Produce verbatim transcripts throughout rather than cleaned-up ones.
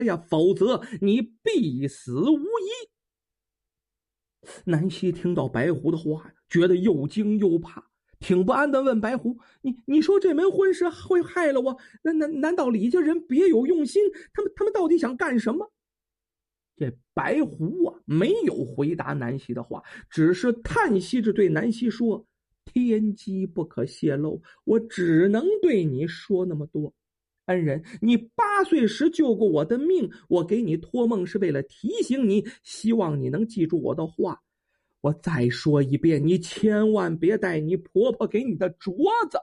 呀，否则你必死无疑。南希听到白狐的话呀，觉得又惊又怕，挺不安地问白狐：“你你说这门婚事会害了我？难难难道李家人别有用心？他们他们到底想干什么？”这白狐啊，没有回答南希的话，只是叹息着对南希说：“天机不可泄露，我只能对你说那么多。恩人，你八岁时救过我的命，我给你托梦是为了提醒你，希望你能记住我的话。我再说一遍，你千万别带你婆婆给你的镯子。”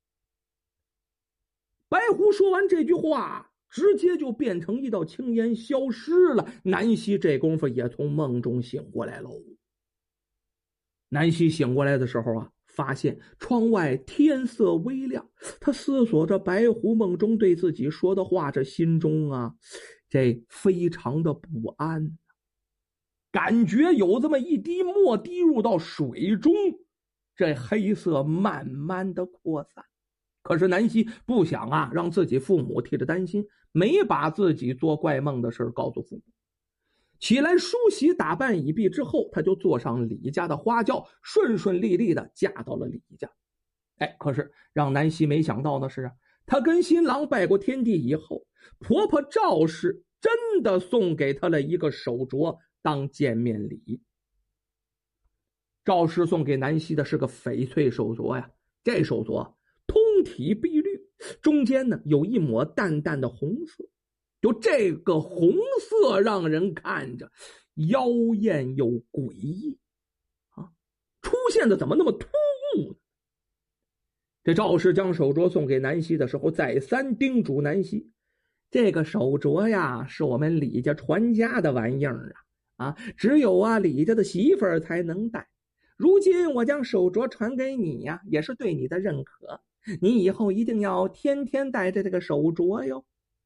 白狐说完这句话，直接就变成一道青烟消失了。南希这功夫也从梦中醒过来喽。南希醒过来的时候啊，发现窗外天色微亮，他思索着白狐梦中对自己说的话，这心中啊，这非常的不安，感觉有这么一滴墨滴入到水中，这黑色慢慢的扩散。可是南希不想啊，让自己父母替着担心，没把自己做怪梦的事告诉父母。起来梳洗打扮已毕之后，他就坐上李家的花轿，顺顺利利的嫁到了李家。哎，可是让南希没想到的是啊，她跟新郎拜过天地以后，婆婆赵氏真的送给她了一个手镯当见面礼。赵氏送给南希的是个翡翠手镯呀，这手镯通体碧绿，中间呢有一抹淡淡的红色，就这个红色让人看着妖艳又诡异啊，出现的怎么那么突兀呢？这赵氏将手镯送给南希的时候，再三叮嘱南希，这个手镯呀是我们李家传家的玩意儿啊，啊，只有啊李家的媳妇儿才能戴。如今我将手镯传给你呀，也是对你的认可，你以后一定要天天带着这个手镯哟。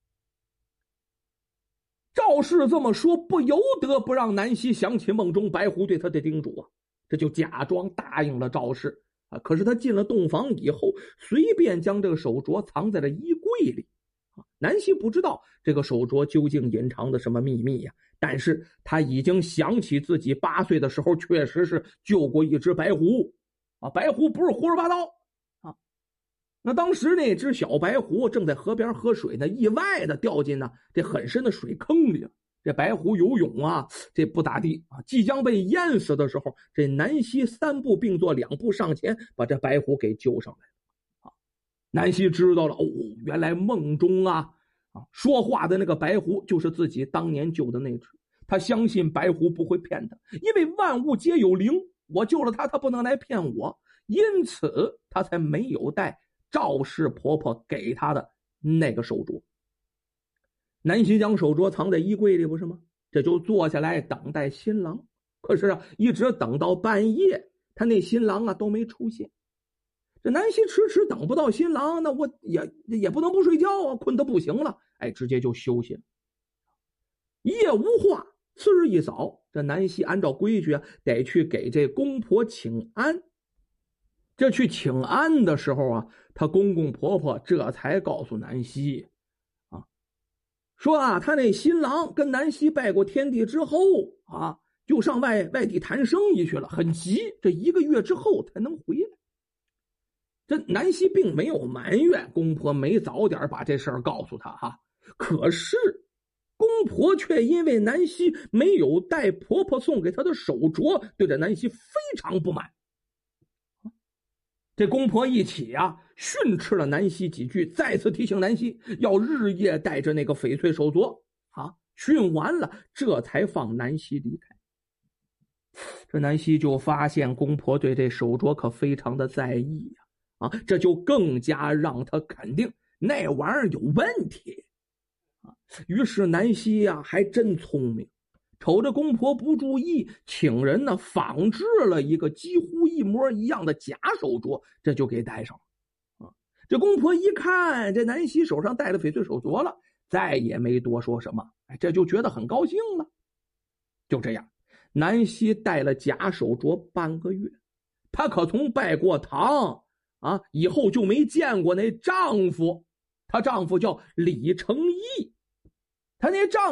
赵氏这么说，不由得不让南希想起梦中白狐对他的叮嘱啊，这就假装答应了赵氏啊。可是他进了洞房以后，随便将这个手镯藏在了衣柜里啊。南希不知道这个手镯究竟隐藏的什么秘密呀、啊，但是他已经想起自己八岁的时候确实是救过一只白狐啊，白狐不是胡说八道啊。那当时那只小白狐正在河边喝水呢，意外的掉进呢这很深的水坑里了。这白狐游泳啊，这不咋地啊，即将被淹死的时候，这南希三步并作两步上前，把这白狐给救上来了。啊，南希知道了，哦，原来梦中啊啊说话的那个白狐就是自己当年救的那只。他相信白狐不会骗他，因为万物皆有灵，我救了他，他不能来骗我，因此他才没有带赵氏婆婆给他的那个手镯。南希将手镯藏在衣柜里不是吗？这就坐下来等待新郎。可是啊，一直等到半夜，他那新郎啊都没出现。这南希迟迟等不到新郎，那我也也不能不睡觉啊，困得不行了，哎，直接就休息了。一夜无话，次日一早，这南希按照规矩啊，得去给这公婆请安。这去请安的时候啊，他公公婆婆这才告诉南希啊，说啊，他那新郎跟南希拜过天地之后啊，就上外外地谈生意去了，很急，这一个月之后才能回来。这南希并没有埋怨公婆没早点把这事儿告诉他哈，可是公婆却因为南希没有带婆婆送给她的手镯，对着南希非常不满。这公婆一起啊训斥了南希几句，再次提醒南希要日夜带着那个翡翠手镯啊。训完了，这才放南希离开。这南希就发现公婆对这手镯可非常的在意呀、啊，啊，这就更加让他肯定那玩意儿有问题啊。于是南希呀、啊、还真聪明。瞅着公婆不注意，请人呢仿制了一个几乎一模一样的假手镯，这就给戴上了。啊，这公婆一看这南希手上戴了翡翠手镯了，再也没多说什么，哎，这就觉得很高兴了。就这样，南希戴了假手镯半个月，她可从拜过堂啊以后就没见过那丈夫，她丈夫叫李成义。 他那丈